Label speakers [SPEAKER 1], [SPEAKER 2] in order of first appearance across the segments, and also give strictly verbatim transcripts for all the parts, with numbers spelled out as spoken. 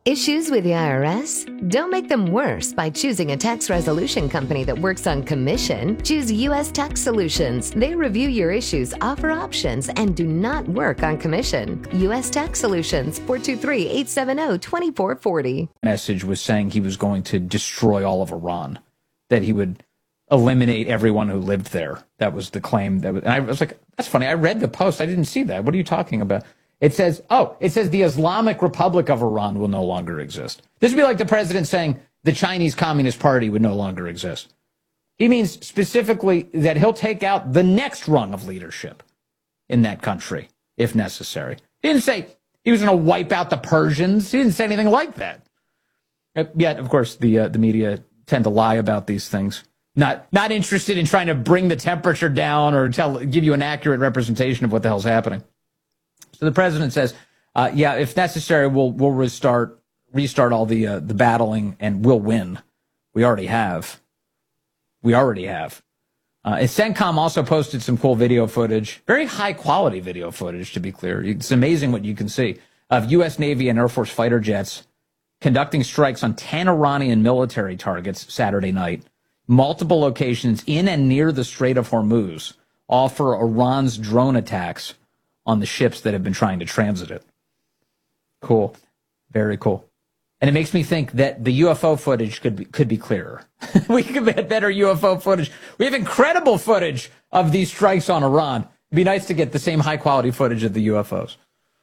[SPEAKER 1] Issues with the I R S? Don't make them worse by choosing a tax resolution company that works on commission. Choose U S Tax Solutions. They review your issues, offer options, and do not work on commission. U S Tax Solutions, four two three, eight seven zero, two four four zero.
[SPEAKER 2] Message was saying he was going to destroy all of Iran, that he would eliminate everyone who lived there. That was the claim. That was, and I was like, that's funny. I read the post. I didn't see that. What are you talking about? It says, oh, it says the Islamic Republic of Iran will no longer exist. This would be like the president saying the Chinese Communist Party would no longer exist. He means specifically that he'll take out the next rung of leadership in that country, if necessary. He didn't say he was going to wipe out the Persians. He didn't say anything like that. Yet, of course, the uh, the media tend to lie about these things. Not not interested in trying to bring the temperature down or tell give you an accurate representation of what the hell's happening. So the president says, uh, yeah, if necessary, we'll we'll restart restart all the uh, the battling and we'll win. We already have. We already have. Uh, and CENTCOM also posted some cool video footage, very high quality video footage, to be clear. It's amazing what you can see of U S Navy and Air Force fighter jets conducting strikes on ten Iranian military targets Saturday night, multiple locations in and near the Strait of Hormuz, all for Iran's drone attacks on the ships that have been trying to transit it. Cool. Very cool. And it makes me think that the U F O footage could be, could be clearer. We could get better U F O footage. We have incredible footage of these strikes on Iran. It'd be nice to get the same high-quality footage of the U F Os.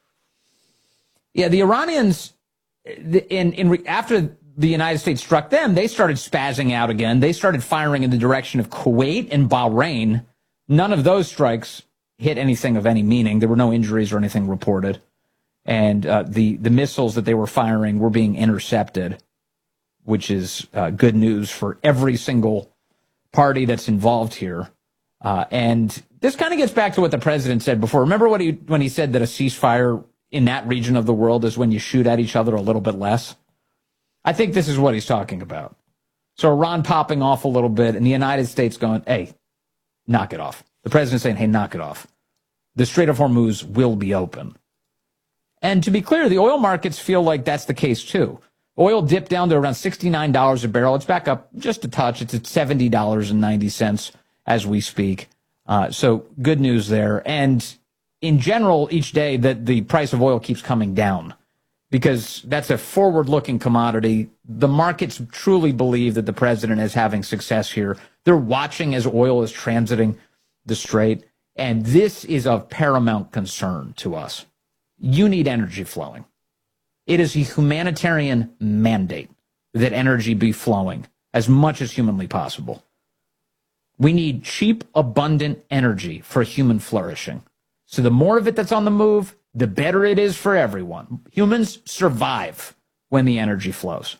[SPEAKER 2] Yeah, the Iranians, in, in after the United States struck them, they started spazzing out again. They started firing in the direction of Kuwait and Bahrain. None of those strikes hit anything of any meaning. There were no injuries or anything reported. And uh, the, the missiles that they were firing were being intercepted, which is uh, good news for every single party that's involved here. Uh, and this kind of gets back to what the president said before. Remember what he, when he said that a ceasefire in that region of the world is when you shoot at each other a little bit less? I think this is what he's talking about. So Iran popping off a little bit and the United States going, hey, knock it off. The president saying, hey, knock it off. The Strait of Hormuz will be open. And to be clear, the oil markets feel like that's the case too. Oil dipped down to around sixty-nine dollars a barrel. It's back up just a touch. It's at seventy dollars and ninety cents as we speak. Uh, so good news there. And in general, each day that the price of oil keeps coming down because that's a forward-looking commodity. The markets truly believe that the president is having success here. They're watching as oil is transiting the strait. And this is of paramount concern to us. You need energy flowing. It is a humanitarian mandate that energy be flowing as much as humanly possible. We need cheap, abundant energy for human flourishing. So the more of it that's on the move, the better it is for everyone. Humans survive when the energy flows.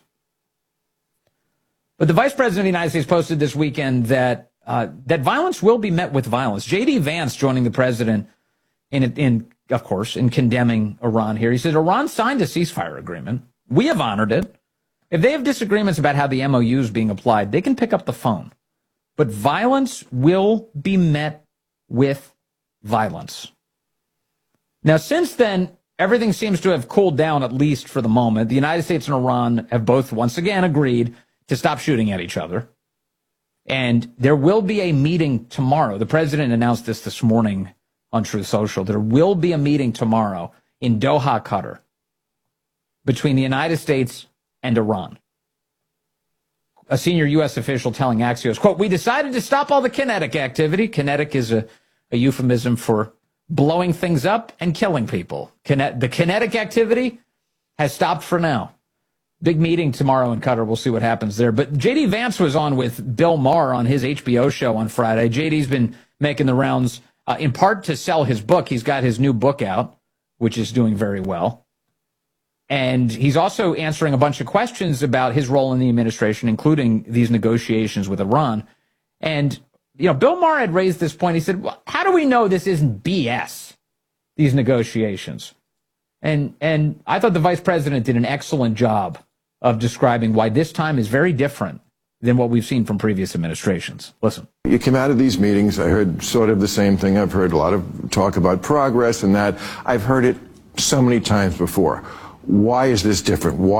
[SPEAKER 2] But the Vice President of the United States posted this weekend that Uh, that violence will be met with violence. J D Vance joining the president in, in, of course, in condemning Iran here. He said, Iran signed a ceasefire agreement. We have honored it. If they have disagreements about how the M O U is being applied, they can pick up the phone. But violence will be met with violence. Now, since then, everything seems to have cooled down, at least for the moment. The United States and Iran have both once again agreed to stop shooting at each other. And there will be a meeting tomorrow. The president announced this this morning on Truth Social. There will be a meeting tomorrow in Doha, Qatar, between the United States and Iran. A senior U S official telling Axios, quote, we decided to stop all the kinetic activity. Kinetic is a, a euphemism for blowing things up and killing people. Kine- the kinetic activity has stopped for now. Big meeting tomorrow in Qatar. We'll see what happens there. But J D Vance was on with Bill Maher on his H B O show on Friday. J D's been making the rounds uh, in part to sell his book. He's got his new book out, which is doing very well. And he's also answering a bunch of questions about his role in the administration, including these negotiations with Iran. And, you know, Bill Maher had raised this point. He said, well, how do we know this isn't B S, these negotiations? And, and I thought the vice president did an excellent job of describing why this time is very different than what we've seen from previous administrations. Listen.
[SPEAKER 3] You come out of these meetings, I heard sort of the same thing. I've heard a lot of talk about progress and that. I've heard it so many times before. Why is this different? Why